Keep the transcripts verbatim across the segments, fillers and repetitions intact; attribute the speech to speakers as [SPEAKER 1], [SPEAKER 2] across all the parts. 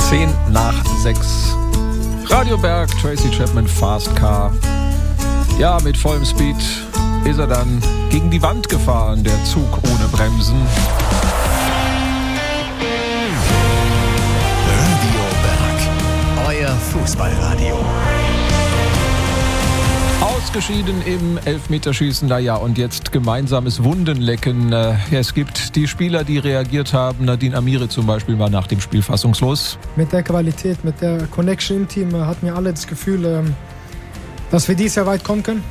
[SPEAKER 1] Zehn nach sechs. Radio Berg, Tracy Chapman, Fast Car. Ja, mit vollem Speed ist er dann gegen die Wand gefahren, der Zug ohne Bremsen.
[SPEAKER 2] Radio Berg, euer Fußballradio.
[SPEAKER 1] Ausgeschieden im Elfmeterschießen, naja, und jetzt gemeinsames Wundenlecken. Es gibt die Spieler, die reagiert haben. Nadine Amiri zum Beispiel war nach dem Spiel fassungslos.
[SPEAKER 3] Mit der Qualität, mit der Connection im Team hatten wir alle das Gefühl, dass wir dieses Jahr weit kommen können.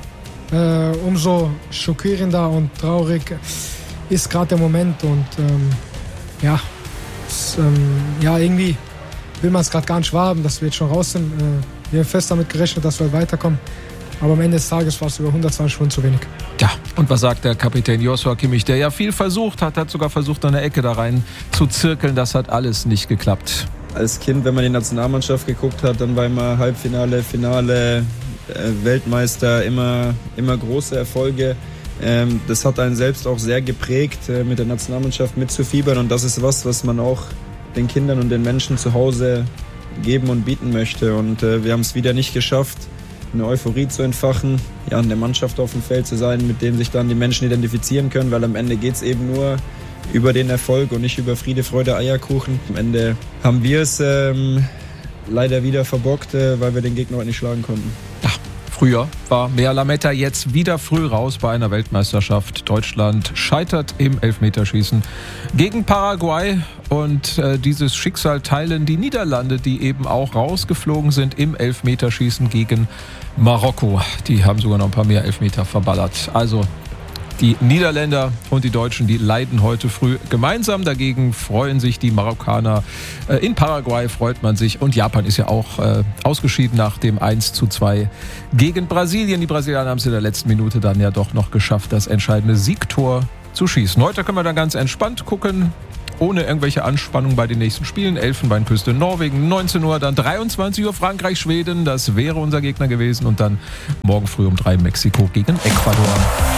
[SPEAKER 3] Umso schockierender und traurig ist gerade der Moment. Und ähm, ja, es, ähm, ja, irgendwie will man es gerade gar nicht wahrhaben, dass wir jetzt schon raus sind. Wir haben fest damit gerechnet, dass wir weiterkommen. Aber am Ende des Tages war es über hundertzwanzig Stunden zu wenig.
[SPEAKER 1] Ja, und was sagt der Kapitän Joshua Kimmich, der ja viel versucht hat, hat sogar versucht, an der Ecke da rein zu zirkeln. Das hat alles nicht geklappt.
[SPEAKER 4] Als Kind, wenn man die Nationalmannschaft geguckt hat, dann war immer Halbfinale, Finale, äh, Weltmeister, immer, immer große Erfolge. Ähm, das hat einen selbst auch sehr geprägt, äh, mit der Nationalmannschaft mitzufiebern. Und das ist was, was man auch den Kindern und den Menschen zu Hause geben und bieten möchte. Und äh, wir haben es wieder nicht geschafft, eine Euphorie zu entfachen, ja, in der Mannschaft auf dem Feld zu sein, mit dem sich dann die Menschen identifizieren können, weil am Ende geht es eben nur über den Erfolg und nicht über Friede, Freude, Eierkuchen. Am Ende haben wir es ähm, leider wieder verbockt, äh, weil wir den Gegner heute nicht schlagen konnten.
[SPEAKER 1] Ja, früher war Mea Lametta jetzt wieder früh raus bei einer Weltmeisterschaft. Deutschland scheitert im Elfmeterschießen gegen Paraguay. Und äh, dieses Schicksal teilen die Niederlande, die eben auch rausgeflogen sind im Elfmeterschießen gegen Marokko. Die haben sogar noch ein paar mehr Elfmeter verballert. Also die Niederländer und die Deutschen, die leiden heute früh gemeinsam. Dagegen freuen sich die Marokkaner. Äh, in Paraguay freut man sich. Und Japan ist ja auch äh, ausgeschieden nach dem eins zu zwei gegen Brasilien. Die Brasilianer haben es in der letzten Minute dann ja doch noch geschafft, das entscheidende Siegtor zu schießen. Heute können wir dann ganz entspannt gucken, ohne irgendwelche Anspannung bei den nächsten Spielen. Elfenbeinküste Norwegen, neunzehn Uhr, dann dreiundzwanzig Uhr Frankreich, Schweden. Das wäre unser Gegner gewesen. Und dann morgen früh um drei Mexiko gegen Ecuador.